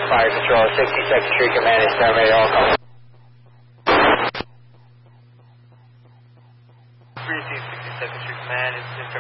Fire Control, 62nd Street Command is terminated all calls. 62nd Street Command is